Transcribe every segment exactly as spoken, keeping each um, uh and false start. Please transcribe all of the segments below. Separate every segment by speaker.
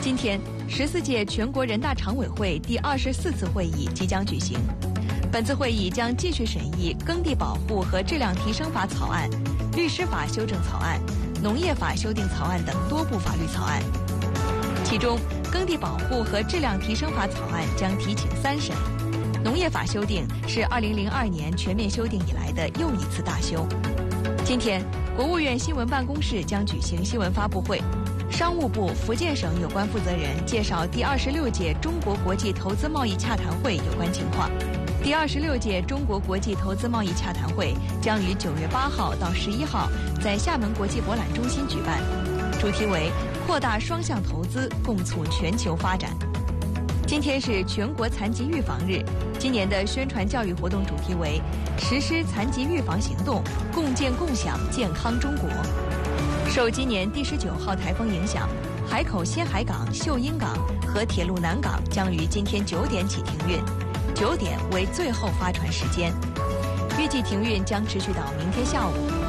Speaker 1: 今天，十四届全国人大常委会第二十四次会议即将举行。本次会议将继续审议《耕地保护和质量提升法》草案、律师法修正草案、农业法修订草案等多部法律草案。其中，《耕地保护和质量提升法》草案将提请三审，农业法修订是二零零二年全面修订以来的又一次大修。今天，国务院新闻办公室将举行新闻发布会。商务部福建省有关负责人介绍第二十六届中国国际投资贸易洽谈会有关情况。第二十六届中国国际投资贸易洽谈会将于九月八号到十一号在厦门国际博览中心举办，主题为扩大双向投资，共促全球发展。今天是全国残疾预防日，今年的宣传教育活动主题为实施残疾预防行动，共建共享健康中国。受今年第十九号台风影响，海口新海港、秀英港和铁路南港将于今天九点起停运，九点为最后发船时间，预计停运将持续到明天下午。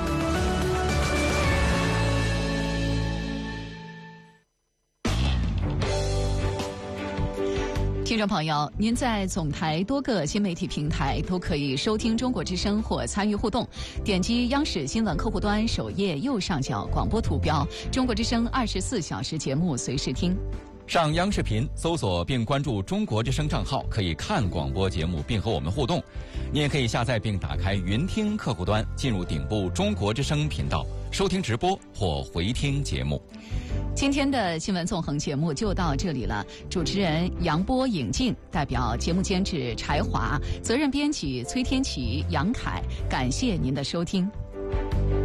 Speaker 2: 听众朋友，您在总台多个新媒体平台都可以收听中国之声或参与互动，点击央视新闻客户端首页右上角广播图标，中国之声二十四小时节目随时听。
Speaker 3: 上央视频搜索并关注中国之声账号，可以看广播节目并和我们互动。你也可以下载并打开云听客户端，进入顶部中国之声频道，收听直播或回听节目。
Speaker 2: 今天的新闻纵横节目就到这里了，主持人杨波、尹静，代表节目监制柴华，责任编辑崔天琪、杨凯，感谢您的收听。